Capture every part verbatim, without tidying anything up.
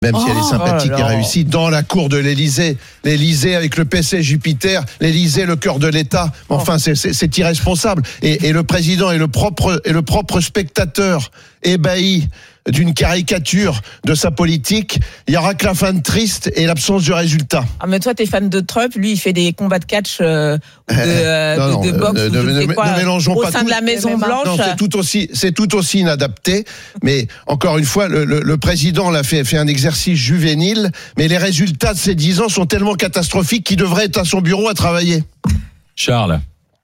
Même oh, si elle est sympathique oh là là. et réussie, dans la cour de l'Élysée. L'Élysée avec le P C Jupiter, l'Élysée le cœur de l'État. Enfin, c'est, c'est, c'est irresponsable. Et, et le président est le propre, est le propre spectateur ébahi d'une caricature de sa politique. Il y aura que la fin triste et l'absence du résultat. Ah mais toi t'es fan de Trump, lui il fait des combats de catch euh, ou de, euh, non, non, de, de boxe euh, ou ne, je sais ne, quoi, ne mélangeons au pas sein tout. de la Maison Blanche. Non, c'est tout aussi, c'est tout aussi inadapté. Mais encore une fois, le, le, le président l'a fait, fait un exercice juvénile. Mais les résultats de ces dix ans sont tellement catastrophiques qu'il devrait être à son bureau à travailler. Charles.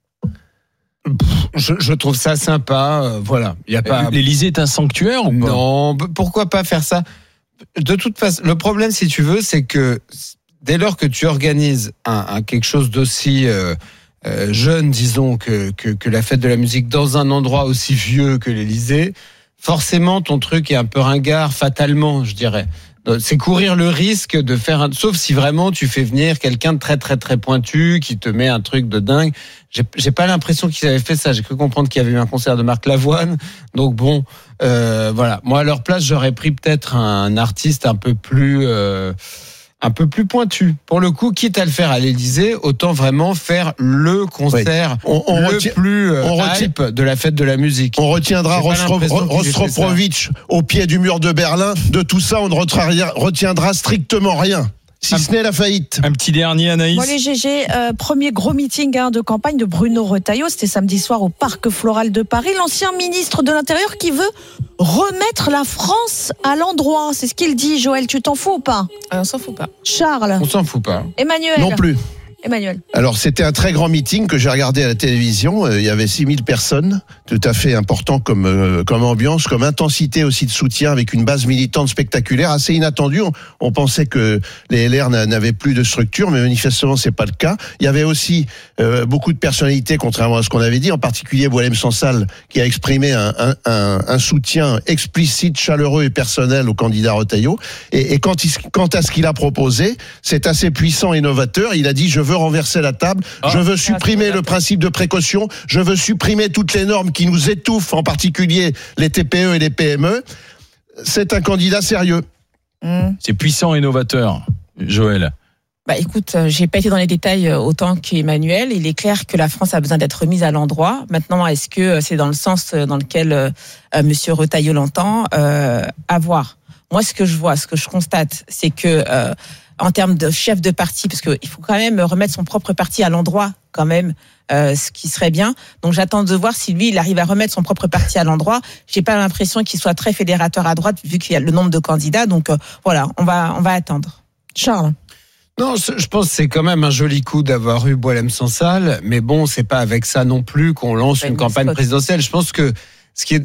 Je, je trouve ça sympa, euh, voilà. Il y a pas. L'Élysée est un sanctuaire ou pas ? Non, pourquoi pas faire ça ? De toute façon, le problème, si tu veux, c'est que dès lors que tu organises un, un quelque chose d'aussi euh, euh, jeune, disons, que, que que la fête de la musique dans un endroit aussi vieux que l'Élysée, forcément, ton truc est un peu ringard, fatalement, je dirais. C'est courir le risque de faire un... Sauf si vraiment tu fais venir quelqu'un de très très très pointu qui te met un truc de dingue. J'ai, j'ai pas l'impression qu'ils avaient fait ça. J'ai cru comprendre qu'il y avait eu un concert de Marc Lavoine. Donc bon, euh, voilà. Moi à leur place, j'aurais pris peut-être un artiste un peu plus... Euh, un peu plus pointu. Pour le coup, quitte à le faire à l'Élysée, autant vraiment faire le concert oui. on, on le retient, plus euh, on hype de la fête de la musique. On retiendra Rostropovitch au pied du mur de Berlin. De tout ça, on ne retiendra, retiendra strictement rien. Si un, ce n'est la faillite. Un petit dernier, Anaïs. Moi, les G G, euh, premier gros meeting hein, de campagne de Bruno Retailleau, c'était samedi soir au Parc Floral de Paris. L'ancien ministre de l'Intérieur qui veut remettre la France à l'endroit. C'est ce qu'il dit, Joël. Tu t'en fous ou pas ? euh, On s'en fout pas. Charles ? On s'en fout pas. Emmanuel ? Non plus. Emmanuel. Alors, c'était un très grand meeting que j'ai regardé à la télévision. Euh, il y avait six mille personnes, tout à fait important comme euh, comme ambiance, comme intensité aussi de soutien, avec une base militante spectaculaire, assez inattendue. On, on pensait que les L R n'avaient plus de structure, mais manifestement, c'est pas le cas. Il y avait aussi euh, beaucoup de personnalités, contrairement à ce qu'on avait dit, en particulier Boualem Sansal, qui a exprimé un, un, un, un soutien explicite, chaleureux et personnel au candidat Retailleau. Et, et quant, il, quant à ce qu'il a proposé, c'est assez puissant et novateur. Il a dit « Je veux renverser la table, ah, je veux supprimer le principe de précaution, je veux supprimer toutes les normes qui nous étouffent, en particulier les T P E et les P M E. » C'est un candidat sérieux. Mmh. C'est puissant et novateur, Joël. Bah écoute, j'ai pas été dans les détails autant qu'Emmanuel. Il est clair que la France a besoin d'être remise à l'endroit. Maintenant, est-ce que c'est dans le sens dans lequel euh, Monsieur Retailleau l'entend ? euh, À voir. Moi, ce que je vois, ce que je constate, c'est que euh, en termes de chef de parti, parce qu'il faut quand même remettre son propre parti à l'endroit, quand même, euh, ce qui serait bien. Donc j'attends de voir si lui, il arrive à remettre son propre parti à l'endroit. J'ai pas l'impression qu'il soit très fédérateur à droite, vu qu'il y a le nombre de candidats. Donc euh, voilà, on va, on va attendre. Charles ? Non, je pense que c'est quand même un joli coup d'avoir eu Boualem Sansal, mais bon, c'est pas avec ça non plus qu'on lance une campagne présidentielle. Je pense que ce qui est,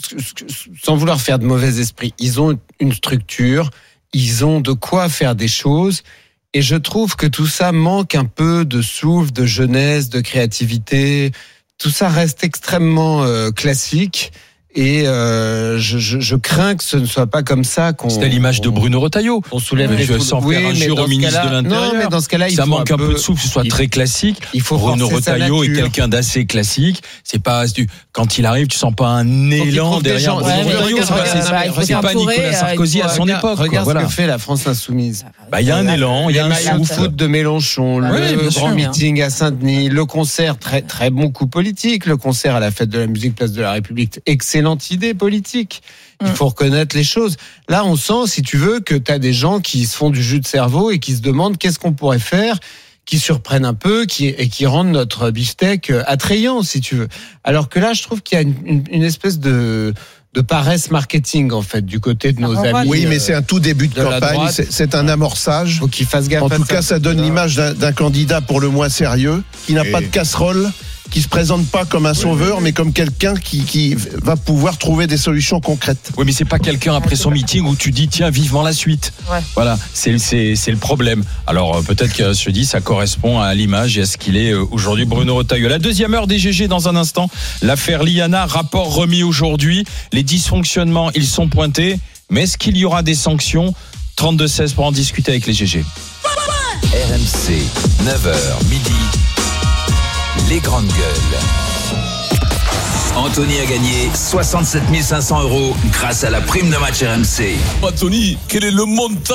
sans vouloir faire de mauvais esprit, ils ont une structure, ils ont de quoi faire des choses, et je trouve que tout ça manque un peu de souffle, de jeunesse, de créativité. Tout ça reste extrêmement euh, classique. Et euh, je, je, je crains que ce ne soit pas comme ça qu'on... C'est à l'image de Bruno Retailleau. On soulève mais les je sens oui, faire injure au ministre de l'Intérieur. Non, mais dans ce cas-là, il ça faut manque un peu, peu de souffle, que ce soit il, très classique. Il faut Bruno Retailleau est quelqu'un d'assez classique. C'est pas quand il arrive, tu sens pas un élan derrière Bruno Retailleau. C'est pas Nicolas Sarkozy à son époque. Regarde ce que fait la France insoumise. Bah il y a un élan, il y a un souffle de Mélenchon, le grand meeting à Saint-Denis, le concert, très très bon coup politique, le concert à la fête de la musique place de la République, excellente idée politique. Il faut reconnaître les choses. Là, on sent, si tu veux, que tu as des gens qui se font du jus de cerveau et qui se demandent qu'est-ce qu'on pourrait faire, qui surprennent un peu qui, et qui rendent notre beefsteak attrayant, si tu veux. Alors que là, je trouve qu'il y a une, une, une espèce de... de paresse marketing, en fait, du côté de nos amis. Oui, mais c'est un tout début de, de campagne, c'est, c'est un amorçage. Faut qu'ils fassent gaffe. En tout cas, ça donne l'image d'un, d'un candidat pour le moins sérieux, qui n'a et... pas de casserole, qui se présente pas comme un oui, sauveur, oui, oui. mais comme quelqu'un qui, qui va pouvoir trouver des solutions concrètes. Oui, mais c'est pas quelqu'un après son meeting où tu dis tiens vivement la suite. Ouais. Voilà, c'est c'est c'est le problème. Alors peut-être que je dis ça correspond à l'image et à ce qu'il est aujourd'hui Bruno Retailleau. La deuxième heure des G G dans un instant. L'affaire Liana, rapport remis aujourd'hui. Les dysfonctionnements, ils sont pointés. Mais est-ce qu'il y aura des sanctions ? trente-deux seize pour en discuter avec les G G. R M C, neuf heures midi. Les grandes gueules. Anthony a gagné soixante-sept mille cinq cents euros grâce à la prime de match R M C. Anthony, quel est le montant